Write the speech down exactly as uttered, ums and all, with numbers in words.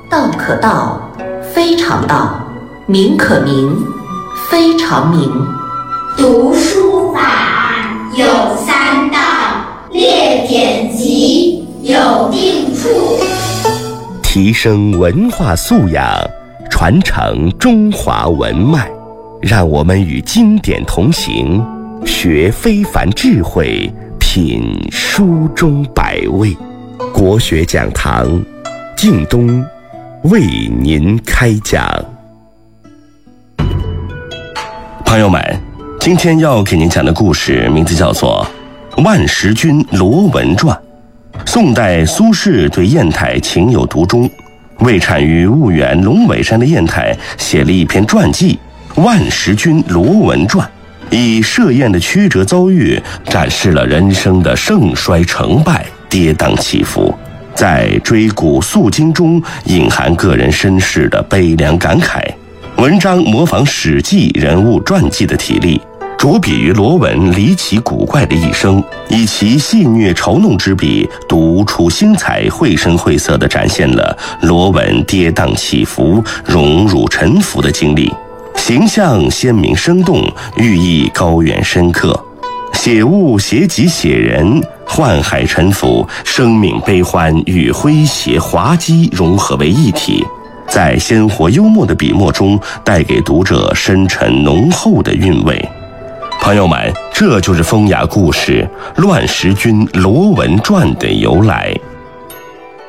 道可道，非常道；名可名，非常名。 读书法有三到，列典籍有定处。 提升文化素养，传承中华文脉，让我们与经典同行，学非凡智慧，品书中百味。国学讲堂，靳东为您开讲。朋友们，今天要给您讲的故事名字叫做《万石君罗文传》。宋代苏轼对砚台情有独钟，为产于婺源龙尾山的砚台写了一篇传记《万石君罗文传》，以设砚的曲折遭遇，展示了人生的盛衰成败、跌宕起伏，在追古溯今中隐含个人身世的悲凉感慨。文章模仿史记人物传记的体例，着笔于罗文离奇古怪的一生，以其戏谑嘲弄之笔，独出心裁，绘声绘色地展现了罗文跌宕起伏、荣辱沉浮的经历，形象鲜明生动，寓意高远深刻。写物写己写人，宦海沉浮，生命悲欢与诙谐滑稽融合为一体，在鲜活幽默的笔墨中带给读者深沉浓厚的韵味。朋友们，这就是风雅故事《乱石君罗文传》的由来。